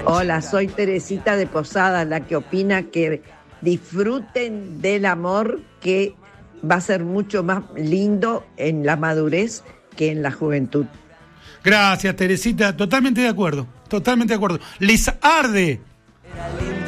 Hola, soy Teresita de Posada, la que opina que disfruten del amor, que va a ser mucho más lindo en la madurez que en la juventud. Gracias, Teresita, totalmente de acuerdo. Les arde